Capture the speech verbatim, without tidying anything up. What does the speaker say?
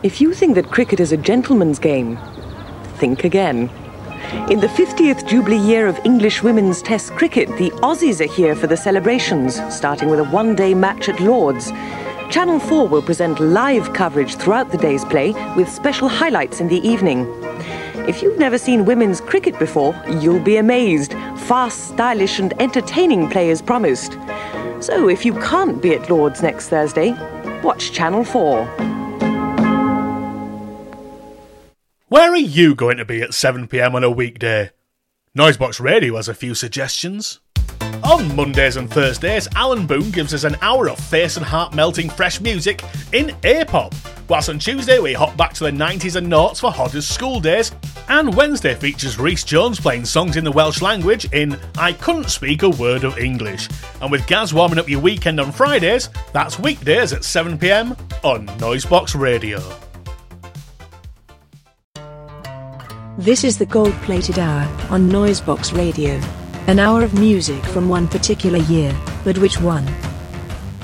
If you think that cricket is a gentleman's game, think again. In the fiftieth Jubilee year of English women's Test cricket, the Aussies are here for the celebrations, starting with a one-day match at Lord's. Channel four will present live coverage throughout the day's play, with special highlights in the evening. If you've never seen women's cricket before, you'll be amazed. Fast, stylish and entertaining play is promised. So if you can't be at Lord's next Thursday, watch Channel four. Where are you going to be at seven p m on a weekday? Noisebox Radio has a few suggestions. On Mondays and Thursdays, Alan Boone gives us an hour of face and heart-melting fresh music in A-pop, whilst on Tuesday we hop back to the nineties and noughts for Hodder's School Days, and Wednesday features Rhys Jones playing songs in the Welsh language in I Couldn't Speak a Word of English. And with Gaz warming up your weekend on Fridays, that's weekdays at seven p m on Noisebox Radio. This is the gold-plated hour on Noisebox Radio. An hour of music from one particular year, but which one?